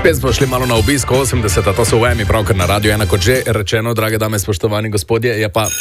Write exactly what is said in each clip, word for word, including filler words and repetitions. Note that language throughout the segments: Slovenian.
Spet smo šli malo na obisk osemdeseta, to so v Emi, pravkar na radiju ena, kot že rečeno, drage dame, spoštovani gospodje, je pa...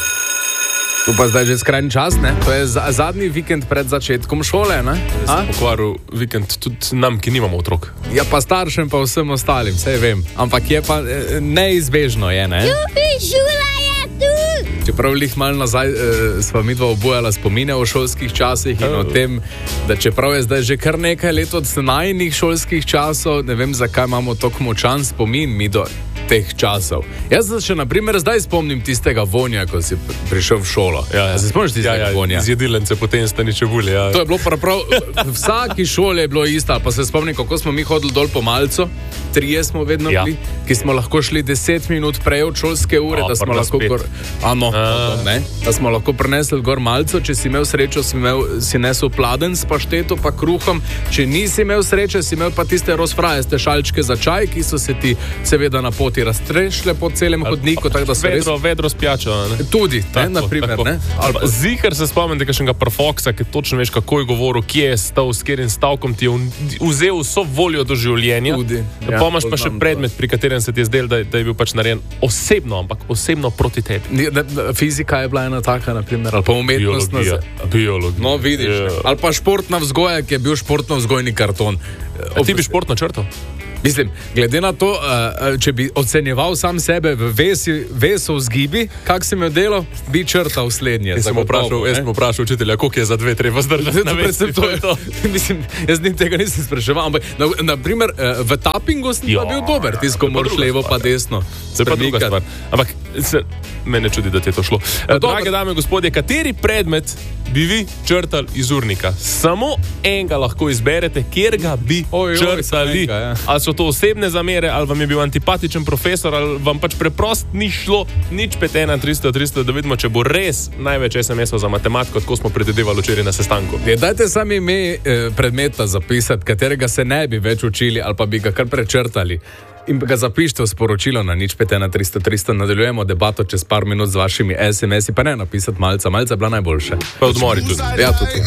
Tu pa zdaj že skrajni čas, ne? To je za, zadnji vikend pred začetkom šole, ne? Jaz sem pokvaril vikend tudi nam, ki nimamo otrok. Ja, pa staršem, pa vsem ostalim, sej vem. Ampak je pa neizbežno, je, ne? Šula je tu! Čeprav lih malo nazaj e, sva midva obujala spomine o šolskih časih in oh. o tem, da čeprav je zdaj že kar nekaj let od najnih šolskih časov, ne vem, zakaj imamo tako močan spomin mi do teh časov. Jaz se še, na primer, zdaj spomnim tistega vonja, ko si prišel v šolo. Ja, ja. Se spomniš tistega ja, ja, vonja? Z jedilence potem stani čebulje. Ja. To je bilo prav, v vsaki šoli je bilo isto. Pa se spomnim, kako smo mi hodili dol po malcu, trije smo vedno ja. bili, ki smo lahko šli deset minut prej od šolske ure, o, da smo lahko gor, ano, A. ne, da smo lahko prenesli gor malco, če si imel srečo, si, imel, si nesel pladen s pašteto pa kruhom, če nisi imel sreče, si imel pa tiste rozfrajaste šalčke za čaj, ki so se ti seveda na poti raztrešle po celem hodniku, tako da so vedro, res... vedro spjačo, ne? Tudi, tako, ne, na primer, tako. ne? Ali pa zihar se spomnim kakšnega perfoksa, ki točno veš, kako je govoril, kje je stal, s katerim stavkom ti je vzel vso voljo do življenja. Tudi. Ja, pomaš pa še predmet, pri katerem se ti je zdel, da, da je bil pač narejen osebno, ampak osebno proti tebi. Da, da, fizika je bila ena taka, na primer, ali pa umetnostna... Biologija. Biologija. No, vidiš, ja. Ali pa športna vzgoja, ki je bil športno vzgojni karton. A ti bi športno črto? Mislim, glede na to, uh, če bi ocenjeval sam sebe v vesi, vesov zgibi, kak si me delo, bi črtal slednje. Jaz sem vprašal, jaz sem vprašal učitelja, koliko je za dve treba zdržati na vesi. To je to. Mislim, jaz njim tega nisem spraševal, ampak na, na primer uh, v tapingu sem pa bil dober, tisko moraš levo pa desno. To je pa druga stvar. Ampak se, mene čudi, da ti je to šlo. Uh, Drage dame in gospodje, kateri predmet bi vi črtali iz urnika? Samo enega lahko izberete, kjer ga bi oj, črtali. Oj, enega, ja. Ali so to osebne zamere, ali vam je bil antipatičen profesor, ali vam pač preprost ni šlo nič pet ena tristo tristo, da vidimo, če bo res največ es em esov za matematiko, tako smo predvidevali včeraj na sestanku. Je, dajte sami ime eh, predmeta zapisati, katerega se ne bi več učili, ali pa bi ga kar prečrtali. In ga zapišite v sporočilo na nič pet ena tristo tristo. Nadaljujemo debato čez par minut z vašimi es em esi, pa ne napisati malca. Malca je bila najboljša. Pa odmori tudi. Ja, tudi.